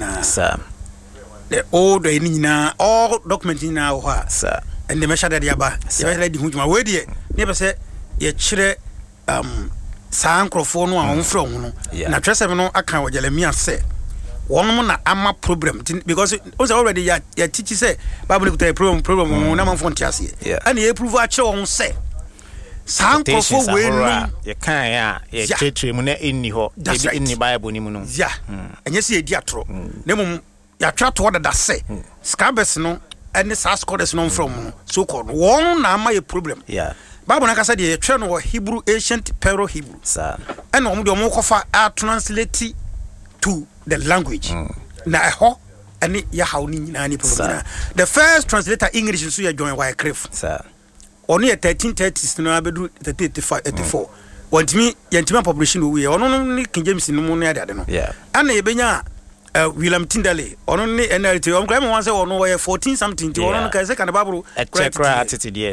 nyina sir the old any nyina all document nyina ho sir and the measure that yaba the di hujuma we de ne be say ye kire saa nkrofo no a wonfrɛ ho no na twesem no aka wo Jeremia say one na ama problem because also already ya teach say Bible ko tell problem na man fon tiase and e prove a kire won say saa nkrofo we no ye kan ya ye chetre mu na enni ho ebi enni Bible ni mu no ya enye se edi atoro na mum ya twa to da say scabes no and saa scholars no from so called one na ama ye problem Bible na kasa de twa no Hebrew ancient Pero Hebrew sir and om de om kofa translate to the language na eho ani ya hawo ni nyina ni problem the first translator English so ya John Wycliffe sir oni 1330s no abedu 84 wantimi yantima publication we ono ni King James no mu no ya de no ana yebenya William Tyndale ono ni NLT on claim one say ono 14 something ti ono no ka say kan Bible check right attitude